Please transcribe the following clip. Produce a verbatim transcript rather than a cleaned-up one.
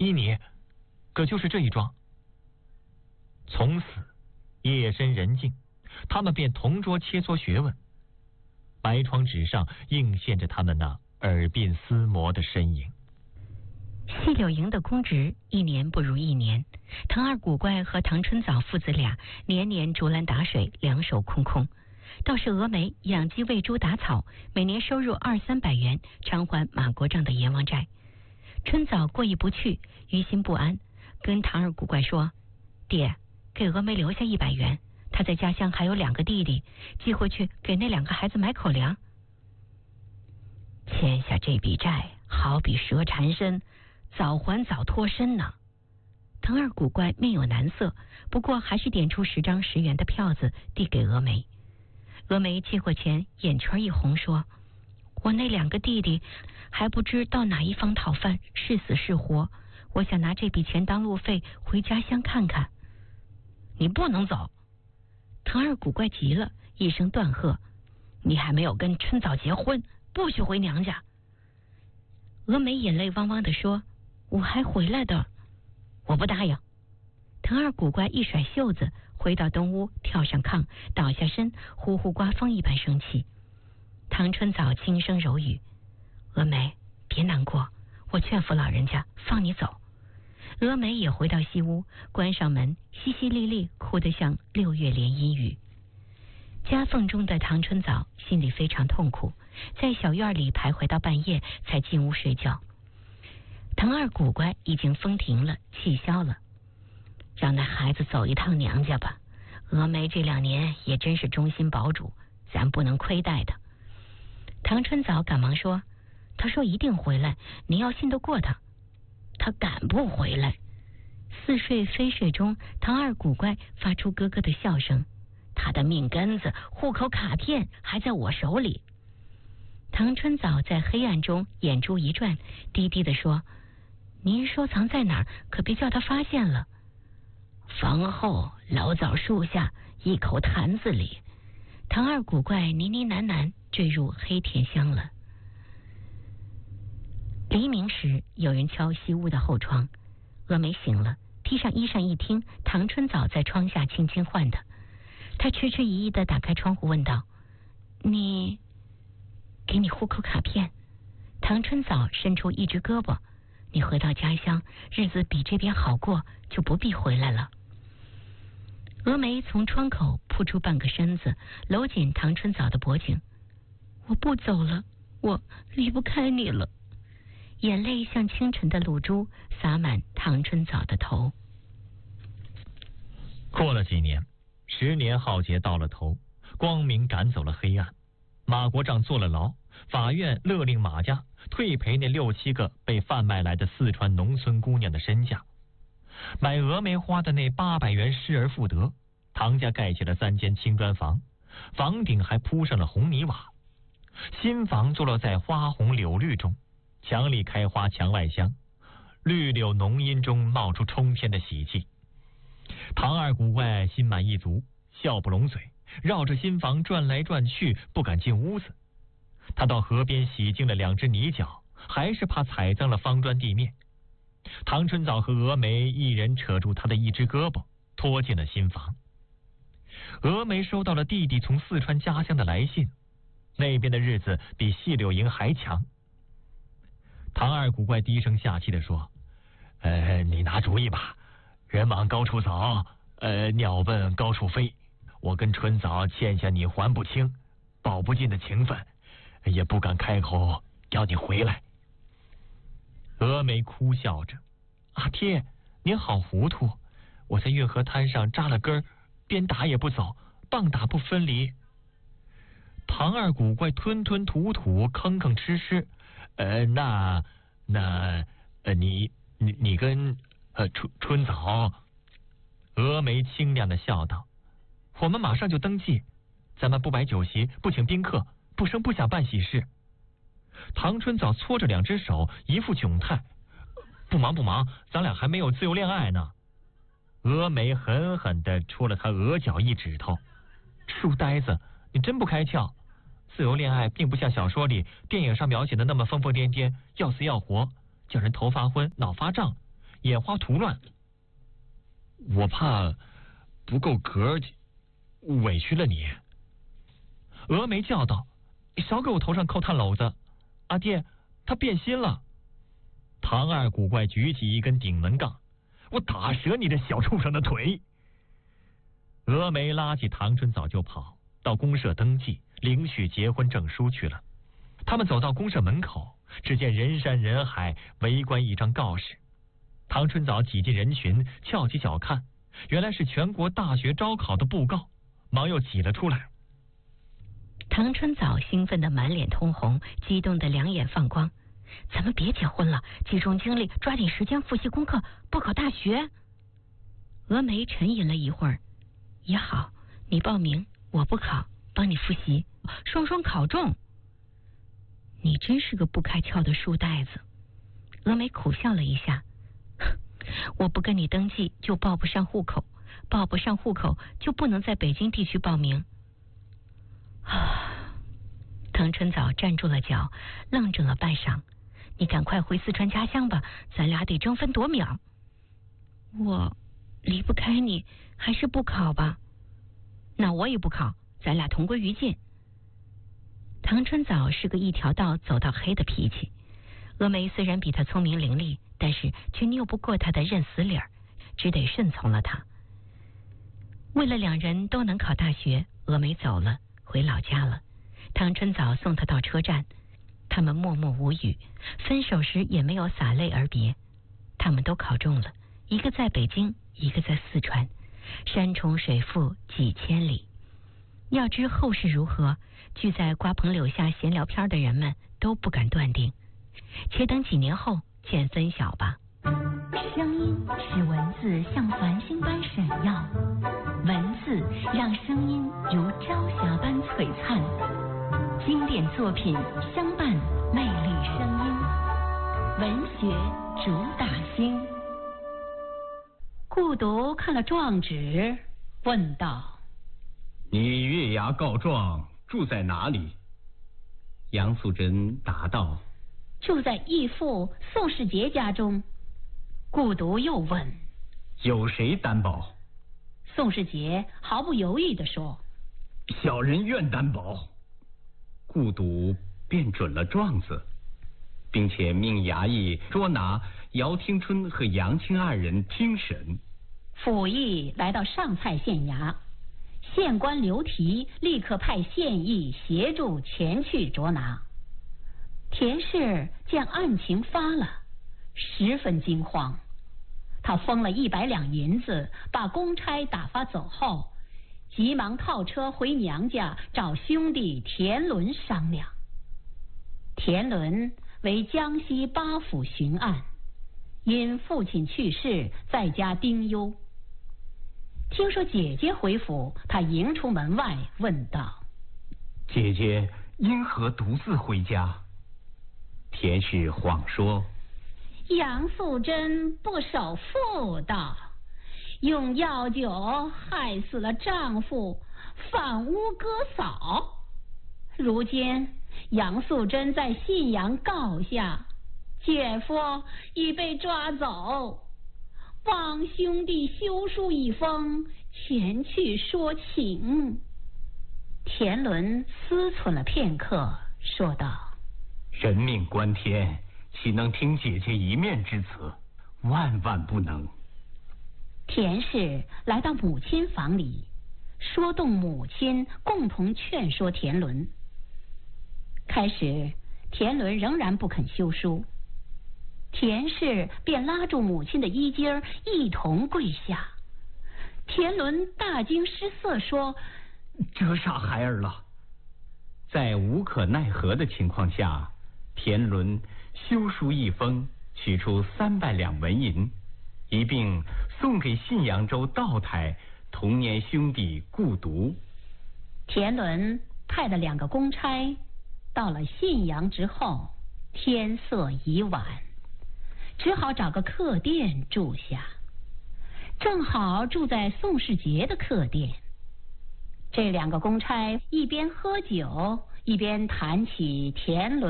依你，可就是这一桩。从此夜深人静，他们便同桌切磋学问。白窗纸上映现着他们那耳鬓厮磨的身影。 细柳营的公职一年不如一年，唐二古怪和唐春早父子俩年年竹篮打水，两手空空。倒是峨眉养鸡喂猪打草，每年收入二三百元，偿还马国丈的阎王债。春早过意不去，于心不安，跟唐二古怪说：爹，给峨眉留下一百元，他在家乡还有两个弟弟，寄回去给那两个孩子买口粮。欠下这笔债好比蛇缠身，早还早脱身呢。唐二古怪面有难色，不过还是点出十张十元的票子递给峨眉。峨眉接过钱，眼圈一红，说：我那两个弟弟还不知到哪一方讨饭，是死是活，我想拿这笔钱当路费回家乡看看。你不能走！唐二古怪急了，一声断喝：你还没有跟春早结婚，不许回娘家！峨眉眼泪汪汪地说：我还回来的。我不答应。唐二古怪一甩袖子，回到东屋，跳上炕，倒下身，呼呼刮风一般生气。唐春早轻声柔语：峨眉，别难过，我劝服老人家放你走。峨眉也回到西屋，关上门，淅淅沥沥哭得像六月连阴雨。夹缝中的唐春早心里非常痛苦，在小院里徘徊到半夜才进屋睡觉。唐二古怪已经风停了，气消了，让那孩子走一趟娘家吧。峨眉这两年也真是忠心保主，咱不能亏待他。唐春早赶忙说：他说一定回来，您要信得过他。他敢不回来？似睡非睡中，唐二古怪发出咯咯的笑声。他的命根子、户口卡片还在我手里。唐春早在黑暗中眼珠一转，低低地说：您收藏在哪儿？可别叫他发现了。房后老枣树下一口坛子里。唐二古怪呢呢喃喃坠入黑甜香了。黎明时，有人敲西屋的后窗。峨眉醒了，披上衣裳一听，唐春早在窗下轻轻唤他。他迟迟疑疑地打开窗户问道：你给你户口卡片。唐春早伸出一只胳膊：你回到家乡，日子比这边好过，就不必回来了。峨眉从窗口扑出半个身子，搂紧唐春早的脖颈：我不走了，我离不开你了。眼泪像清晨的露珠洒满唐春早的头。 过了几年，十年浩劫到了头，光明赶走了黑暗。马国丈坐了牢，法院勒令马家退赔那六七个被贩卖来的四川农村姑娘的身价。买峨眉花的那八百元失而复得，唐家盖起了三间青砖房，房顶还铺上了红泥瓦。新房坐落在花红柳绿中，墙里开花墙外香，绿柳浓荫中冒出冲天的喜气。唐二古怪心满意足，笑不拢嘴，绕着新房转来转去，不敢进屋子。他到河边洗净了两只泥脚，还是怕踩脏了方砖地面。唐春早和峨眉一人扯住他的一只胳膊，拖进了新房。峨眉收到了弟弟从四川家乡的来信，那边的日子比细柳营还强。唐二古怪低声下气地说：呃，你拿主意吧，人往高处走，呃，鸟奔高处飞。我跟春早欠下你还不清，报不尽的情分，也不敢开口要你回来。峨眉哭笑着：阿爹，您好糊涂，我在运河滩上扎了根，鞭打也不走，棒打不分离。唐二古怪吞吞吐吐，吭吭哧哧：呃，那那呃，你你你跟呃春春早。峨眉清亮的笑道：我们马上就登记，咱们不摆酒席，不请宾客，不声不响办喜事。唐春早搓着两只手，一副窘态：不忙不忙，咱俩还没有自由恋爱呢。峨眉狠狠地戳了他额角一指头：书呆子，你真不开窍。自由恋爱并不像小说里、电影上描写的那么疯疯癫癫，要死要活，叫人头发昏、脑发胀， 眼花涂乱。我怕不够格，委屈了你。峨眉叫道：“少给我头上扣炭篓子！阿爹，他变心了！”唐二古怪举起一根顶门杠：“我打折你这小畜生的腿！”峨眉拉起唐春早就跑到公社登记领取结婚证书去了。他们走到公社门口，只见人山人海围观一张告示。唐春早挤进人群，翘起脚看，原来是全国大学招考的布告，忙又挤了出来。 唐春早兴奋得满脸通红，激动得两眼放光。咱们别结婚了，集中精力，抓紧时间复习功课，报考大学。峨眉沉吟了一会儿，也好，你报名，我不考，帮你复习，双双考中。你真是个不开窍的书呆子。峨眉苦笑了一下，我不跟你登记就报不上户口，报不上户口就不能在北京地区报名。啊！唐春早站住了脚，愣怔了半晌。你赶快回四川家乡吧，咱俩得争分夺秒。我离不开你，还是不考吧。那我也不考，咱俩同归于尽。唐春早是个一条道走到黑的脾气。峨眉虽然比他聪明伶俐，但是却拗不过他的认死理儿，只得顺从了他。为了两人都能考大学，峨眉走了，回老家了。唐春早送他到车站，他们默默无语，分手时也没有洒泪而别。他们都考中了，一个在北京，一个在四川，山重水复几千里。要知后事如何，聚在瓜棚柳下闲聊片的人们都不敢断定，且等几年后见分晓吧。 声音使文字像繁星般闪耀，文字让声音如朝霞般璀璨。经典作品相伴魅力声音，文学主打星。顾读看了状纸，问道：“ 你月牙告状，住在哪里？”杨素贞答道：“ 住在义父宋世杰家中。”顾读又问：“ 有谁担保？” 宋世杰毫不犹豫地说：“ 小人愿担保。”顾读便准了状子，并且命衙役捉拿姚听春和杨青二人听审。 府役来到上蔡县衙，县官刘提立刻派县役协助前去捉拿。田氏见案情发了，十分惊慌，他封了一百两银子，把公差打发走后，急忙套车回娘家找兄弟田伦商量。田伦为江西八府巡按，因父亲去世，在家丁忧。听说姐姐回府，他迎出门外，问道：“ 姐姐因何独自回家？”田氏谎说：“ 杨素贞不守妇道，用药酒害死了丈夫，反诬哥嫂。如今杨素贞在信阳告下，姐夫已被抓走，望兄弟修书一封，前去说情。”田伦思忖了片刻，说道：“ 人命关天，岂能听姐姐一面之词？万万不能。” 田氏来到母亲房里，说动母亲共同劝说田伦。开始田伦仍然不肯修书，田氏便拉住母亲的衣襟，一同跪下。田伦大惊失色，说：“ 折煞孩儿了。”在无可奈何的情况下，田伦修书一封，取出三百两纹银，一并送给信阳州道台同年兄弟顾读。 田伦派了两个公差，到了信阳之后，天色已晚，只好找个客店住下。正好住在宋世杰的客店。这两个公差一边喝酒，一边谈起田伦